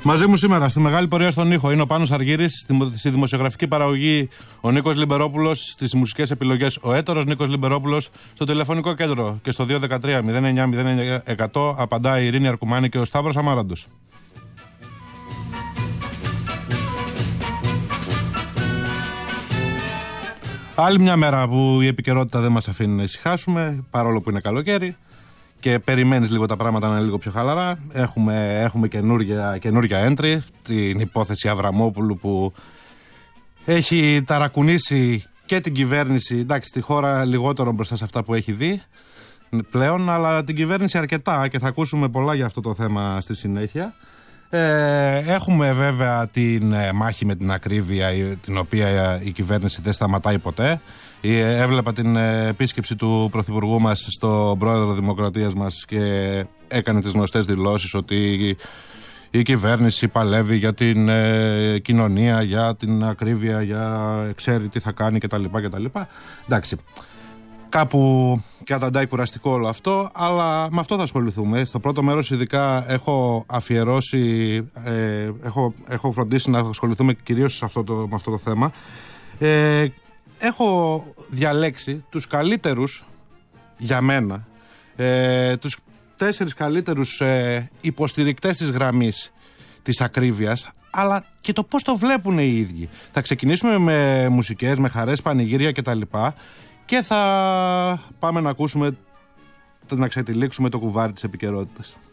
Μαζί μου σήμερα στη μεγάλη πορεία στον ήχο είναι ο Πάνος Αργύρης, στη δημοσιογραφική παραγωγή ο Νίκος Λιμπερόπουλος, στις μουσικές επιλογές ο έτερος Νίκος Λιμπερόπουλος, στο τηλεφωνικό κέντρο και στο 213-09-0100 απαντά η Ειρήνη Αρκουμάνη και ο Σταύρος Αμάραντος. Άλλη μια μέρα που η επικαιρότητα δεν μας αφήνει να ησυχάσουμε, παρόλο που είναι καλοκαίρι και περιμένεις λίγο τα πράγματα να είναι λίγο πιο χαλαρά. Έχουμε καινούργια entry, την υπόθεση Αβραμόπουλου που έχει ταρακουνήσει και την κυβέρνηση, εντάξει, στη χώρα λιγότερο μπροστά σε αυτά που έχει δει πλέον, αλλά την κυβέρνηση αρκετά και θα ακούσουμε πολλά για αυτό το θέμα στη συνέχεια. Έχουμε βέβαια την μάχη με την ακρίβεια, την οποία η κυβέρνηση δεν σταματάει ποτέ. Έβλεπα την επίσκεψη του Πρωθυπουργού μας στον πρόεδρο Δημοκρατίας μας και έκανε τις γνωστές δηλώσεις ότι η κυβέρνηση παλεύει για την κοινωνία, για την ακρίβεια, ξέρει τι θα κάνει κτλ. Εντάξει, κάπου καταντάει κουραστικό όλο αυτό, αλλά με αυτό θα ασχοληθούμε. Στο πρώτο μέρος ειδικά έχω αφιερώσει, έχω φροντίσει να ασχοληθούμε κυρίως με αυτό το θέμα. Έχω διαλέξει τους καλύτερους για μένα, τους 4 καλύτερους υποστηρικτές της γραμμής της ακρίβειας, αλλά και το πώς το βλέπουν οι ίδιοι. Θα ξεκινήσουμε με μουσικές, με χαρές, πανηγύρια κτλ. Και θα πάμε να ακούσουμε, να ξετυλίξουμε το κουβάρι της επικαιρότητας.